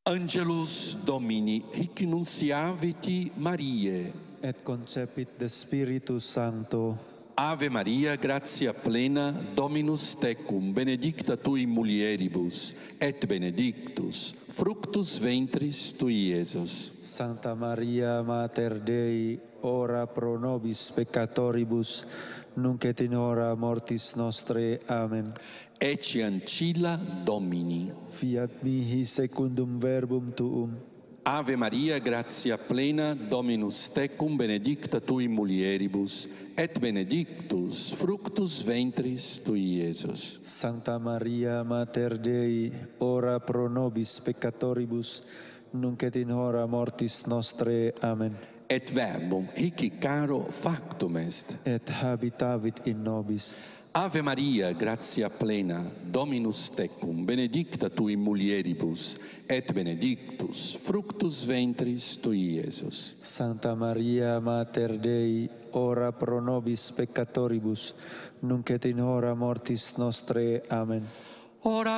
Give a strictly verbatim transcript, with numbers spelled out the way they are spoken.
Angelus Domini, hic nunciavit Mariae. Et concepit de Spiritus Sancto. Ave Maria, gratia plena, Dominus tecum, benedicta tui mulieribus, et benedictus fructus ventris tui, Iesus. Santa Maria, Mater Dei, ora pro nobis peccatoribus, nunc et in hora mortis nostrae. Amen. Ecce ancilla Domini. Fiat mihi secundum verbum tuum. Ave Maria, gratia plena, Dominus tecum, benedicta tui mulieribus, et benedictus fructus ventris tui, Iesus. Santa Maria, Mater Dei, ora pro nobis peccatoribus, nunc et in hora mortis nostrae. Amen. Et verbum hic caro factum est. Et habitavit in nobis. Ave Maria, gratia plena, Dominus tecum, benedicta tui mulieribus, et benedictus fructus ventris tui, Iesus. Santa Maria, Mater Dei, ora pro nobis peccatoribus, nunc et in hora mortis nostrae. Amen. Ora